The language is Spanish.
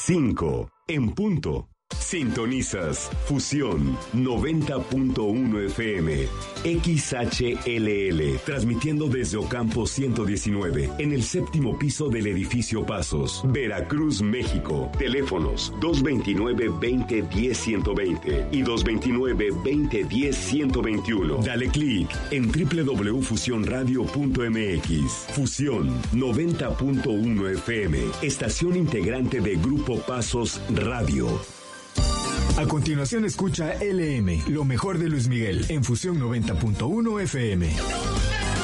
5 en punto. Sintonizas Fusión 90.1 FM, XHLL, transmitiendo desde Ocampo 119, en el séptimo piso del edificio Pasos, Veracruz, México. Teléfonos 229-2010-120 y 229-2010-121. Dale clic en www.fusionradio.mx. Fusión 90.1 FM, estación integrante de Grupo Pasos Radio. A continuación escucha LM, lo mejor de Luis Miguel, en Fusión 90.1 FM.